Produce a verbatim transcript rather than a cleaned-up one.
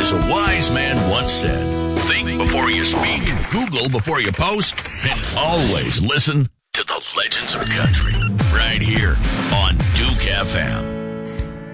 As a wise man once said, think before you speak, Google before you post, and always listen to the Legends of Country.